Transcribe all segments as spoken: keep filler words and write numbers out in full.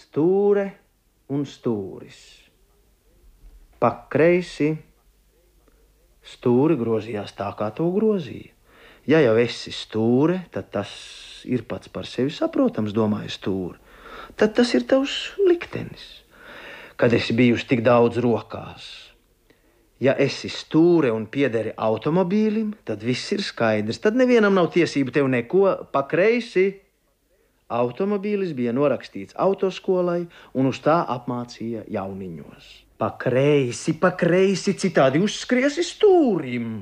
stūre un stūris. Pa kreisi stūri grozījās tā, kā to grozīja. Ja jau esi stūre, tad tas ir pats par sevi saprotams, domāju, stūri. Tad tas ir tavs liktenis, kad esi bijusi tik daudz rokās. Ja esi stūre un piederi automobīlim, tad viss ir skaidrs. Tad nevienam nav tiesība tev neko pa kreisi. Automobīlis bija norakstīts autoskolai un uz tā apmācīja jauniņos. Pa kreisi, pa kreisi, citādi uzskriesi stūrim.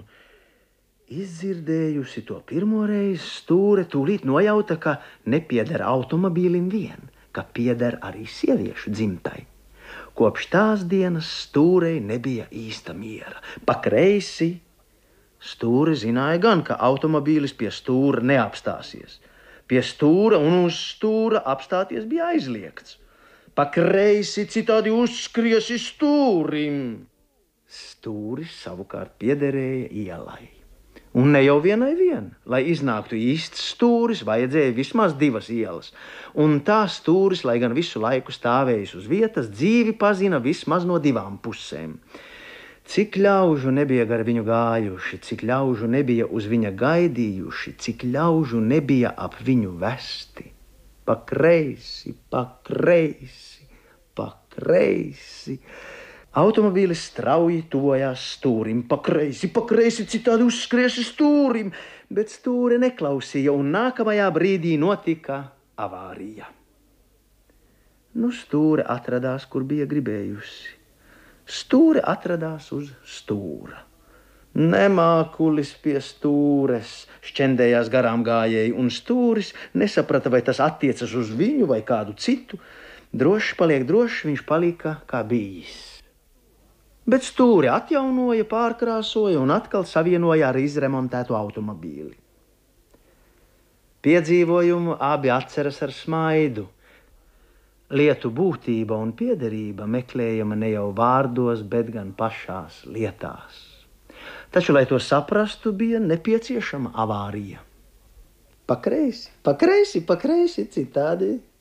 Izdzirdējusi to pirmo reizi, stūre tūlīt nojauta, ka nepieder automobīlim vien, ka pieder arī sieviešu dzimtai. Kopš tās dienas stūrei nebija īsta miera. Pa kreisi stūre zināja gan, ka automobīlis pie stūra neapstāsies. Pie stūra un uz stūra apstāties bija aizliegts. Pa kreisi citādi uzskriesi stūrim. Stūris savukārt piederēja ielai. Un ne jau vienai vien. Lai iznāktu īsts stūris, vajadzēja vismaz divas ielas. Un tā stūris, lai gan visu laiku stāvējis uz vietas, dzīvi pazina vismaz no divām pusēm. Cik ļaužu nebija gar viņu gājuši, cik ļaužu nebija uz viņa gaidījuši, cik ļaužu nebija ap viņu vesti. Pa kreisi, pa kreisi, pa kreisi. Automobīlis strauji tuvojās stūrim, pa kreisi, pa kreisi, citādi uzskriesi stūrim, bet stūre neklausīja, un nākamajā brīdī notika avārija. Nu, stūre atradās, kur bija gribējusi. Stūre atradās uz stūra. Nemākulis pie stūres, šķendējās garām gājēji, un stūris nesaprata, vai tas attiecas uz viņu vai kādu citu. Drošs paliek drošs, viņš palika kā bijis. Bet stūri atjaunoja, pārkrāsoja un atkal savienoja ar izremontētu automobīli. Piedzīvojumu abi atceras ar smaidu. Lietu būtība un piederība meklējama ne jau vārdos, bet gan pašās lietās. Taču, lai to saprastu, bija nepieciešama avārija. Pa kreisi, pa kreisi, pa kreisi, citādi